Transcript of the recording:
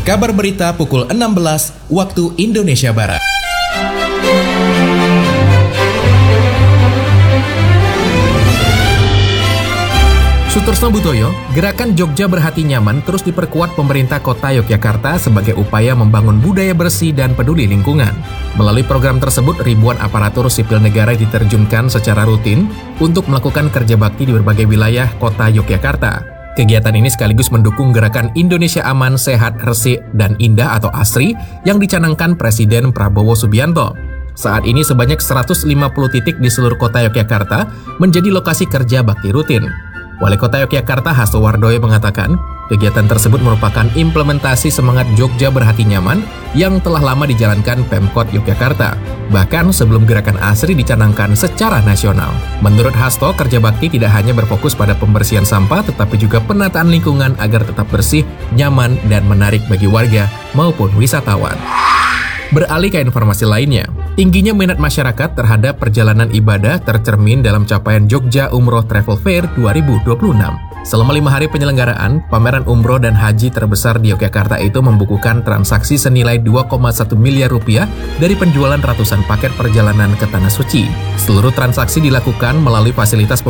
Kabar berita pukul 16 waktu Indonesia Barat. Sutorsno Butoyo, gerakan Jogja Berhati Nyaman terus diperkuat pemerintah kota Yogyakarta sebagai upaya membangun budaya bersih dan peduli lingkungan. Melalui program tersebut, ribuan aparatur sipil negara diterjunkan secara rutin untuk melakukan kerja bakti di berbagai wilayah kota Yogyakarta. Kegiatan ini sekaligus mendukung gerakan Indonesia Aman, Sehat, Resik, dan Indah atau ASRI yang dicanangkan Presiden Prabowo Subianto. Saat ini sebanyak 150 titik di seluruh kota Yogyakarta menjadi lokasi kerja bakti rutin. Wali Kota Yogyakarta Hasto Wardoyo mengatakan, kegiatan tersebut merupakan implementasi semangat Jogja Berhati Nyaman yang telah lama dijalankan Pemkot Yogyakarta, bahkan sebelum gerakan ASRI dicanangkan secara nasional. Menurut Hasto, kerja bakti tidak hanya berfokus pada pembersihan sampah, tetapi juga penataan lingkungan agar tetap bersih, nyaman, dan menarik bagi warga maupun wisatawan. Beralih ke informasi lainnya, tingginya minat masyarakat terhadap perjalanan ibadah tercermin dalam capaian Jogja Umroh Travel Fair 2026. Selama 5 hari penyelenggaraan, pameran umroh dan haji terbesar di Yogyakarta itu membukukan transaksi senilai 2,1 miliar rupiah dari penjualan ratusan paket perjalanan ke Tanah Suci. Seluruh transaksi dilakukan melalui fasilitas